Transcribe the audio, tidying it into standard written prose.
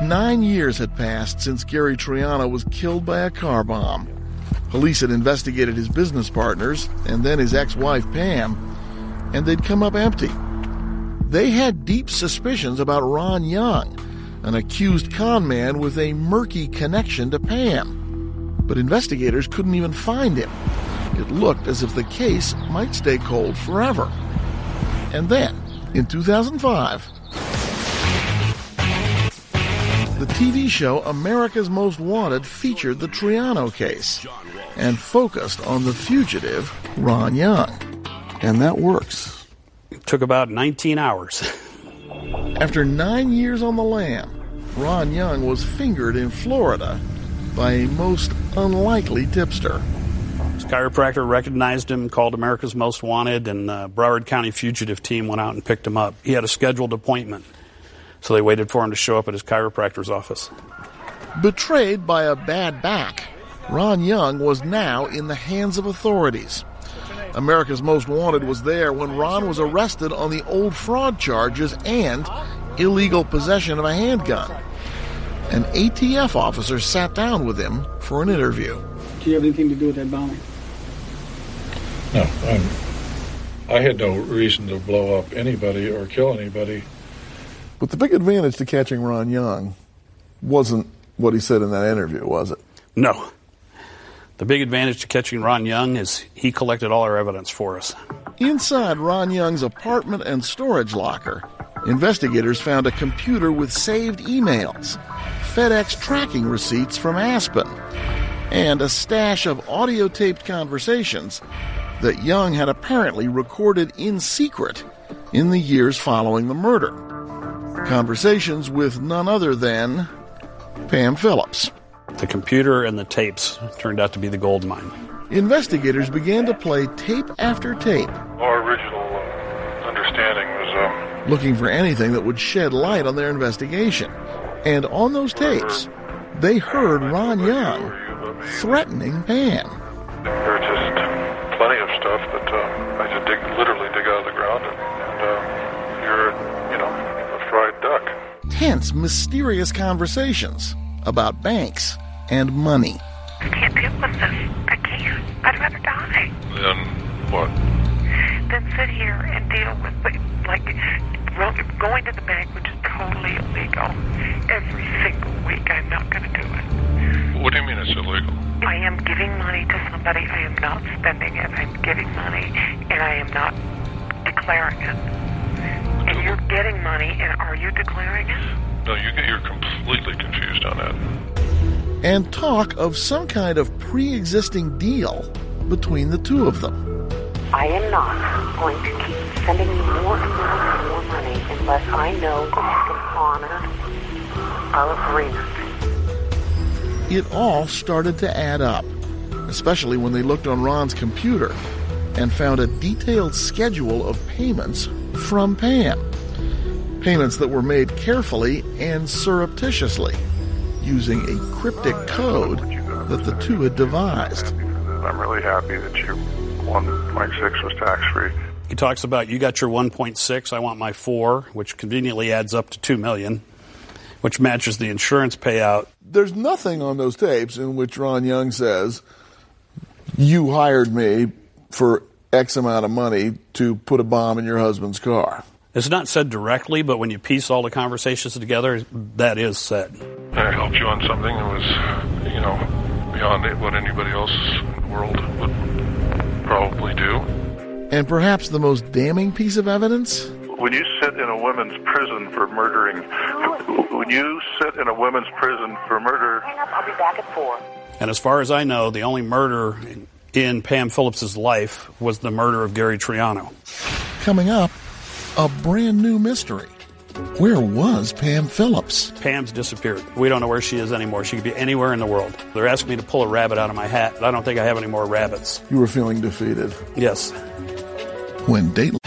9 years had passed since Gary Triano was killed by a car bomb. Police had investigated his business partners and then his ex-wife Pam, and they'd come up empty. They had deep suspicions about Ron Young, an accused con man with a murky connection to Pam. But investigators couldn't even find him. It looked as if the case might stay cold forever. And then, in 2005, the TV show America's Most Wanted featured the Triano case and focused on the fugitive Ron Young. And that works. It took about 19 hours. After 9 years on the lam, Ron Young was fingered in Florida by a most unlikely tipster. His chiropractor recognized him, called America's Most Wanted, and the Broward County fugitive team went out and picked him up. He had a scheduled appointment, so they waited for him to show up at his chiropractor's office. Betrayed by a bad back, Ron Young was now in the hands of authorities. America's Most Wanted was there when Ron was arrested on the old fraud charges and illegal possession of a handgun. An ATF officer sat down with him for an interview. Do you have anything to do with that bombing? No, I had no reason to blow up anybody or kill anybody. But the big advantage to catching Ron Young wasn't what he said in that interview, was it? No. The big advantage to catching Ron Young is he collected all our evidence for us. Inside Ron Young's apartment and storage locker, investigators found a computer with saved emails, FedEx tracking receipts from Aspen, and a stash of audio-taped conversations that Young had apparently recorded in secret in the years following the murder. Conversations with none other than Pam Phillips. The computer and the tapes turned out to be the gold mine. Investigators began to play tape after tape. Our original understanding was looking for anything that would shed light on their investigation. And on those tapes, they heard Ron Young threatening Pam. There's just plenty of stuff that I just literally dig out of the ground, and you're, a fried duck. Tense, mysterious conversations about banks and money. I can't deal with this. I can't. I'd rather die. Then what? Than sit here and deal with, going to the bank, which is totally illegal. Every single week, I'm not going to do it. What do you mean it's illegal? I am giving money to somebody. I am not spending it. I'm giving money, and I am not declaring it. And you're getting money, and are you declaring it? No, you're completely confused on that. And talk of some kind of pre-existing deal between the two of them. I am not going to keep sending you more and more and more money unless I know that you can honor our agreement. It all started to add up, especially when they looked on Ron's computer and found a detailed schedule of payments from Pam. Payments that were made carefully and surreptitiously, using a cryptic code that the two had devised. I'm really happy that your 1.6 was tax-free. He talks about, you got your 1.6, I want my 4, which conveniently adds up to $2 million, which matches the insurance payout. There's nothing on those tapes in which Ron Young says, you hired me for X amount of money to put a bomb in your husband's car. It's not said directly, but when you piece all the conversations together, that is said. I helped you on something that was, beyond what anybody else in the world would probably do. And perhaps the most damning piece of evidence? When you sit in a women's prison for murdering, I'll be back at 4. And as far as I know, the only murder in Pam Phillips' life was the murder of Gary Triano. Coming up, a brand new mystery. Where was Pam Phillips? Pam's disappeared. We don't know where she is anymore. She could be anywhere in the world. They're asking me to pull a rabbit out of my hat, but I don't think I have any more rabbits. You were feeling defeated. Yes. When Dateline